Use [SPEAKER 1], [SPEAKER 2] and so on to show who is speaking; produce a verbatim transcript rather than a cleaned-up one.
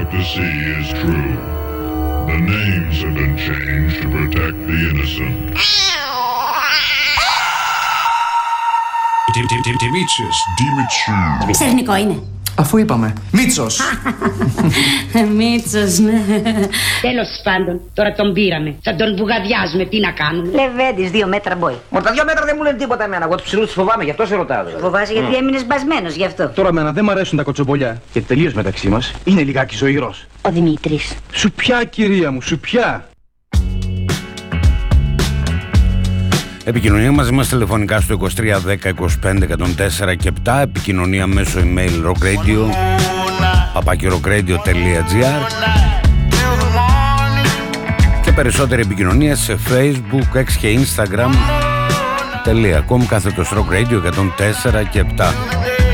[SPEAKER 1] about to see is true. The names have been changed to protect the innocent.
[SPEAKER 2] Δημήτριος.
[SPEAKER 1] Δημήτριος.
[SPEAKER 3] Σερνικό είναι.
[SPEAKER 2] Αφού είπαμε. Μίτσος.
[SPEAKER 3] Μίτσος, ναι.
[SPEAKER 4] Τέλος πάντων, τώρα τον πήραμε. Θα τον βουγαδιάζουμε, τι να κάνουμε.
[SPEAKER 3] Λεβέντης, δύο μέτρα μπόι.
[SPEAKER 5] Μα τα δύο μέτρα δεν μου λένε τίποτα εμένα. Εγώ τους ψηλούς τους φοβάμαι, γι' αυτό σε ρωτάω. Δηλαδή.
[SPEAKER 3] Φοβάσαι γιατί mm. έμεινες μπασμένος γι' αυτό.
[SPEAKER 6] Τώρα εμένα δεν μ' αρέσουν τα κοτσομπολιά. Και τελείως μεταξύ μας είναι λιγάκι ζωηρός.
[SPEAKER 3] Ο Δημήτρης.
[SPEAKER 6] Σου πια, κυρία μου, σου πια.
[SPEAKER 7] Επικοινωνία μαζί μας τηλεφωνικά στο είκοσι τρία δέκα είκοσι πέντε εκατόν τέσσερα και επτά. Επικοινωνία μέσω email rockradio παπάκι rockradio τελεία gr και περισσότερη επικοινωνία σε Facebook, X και Instagram .com κάθετος rockradio εκατόν τέσσερα και επτά.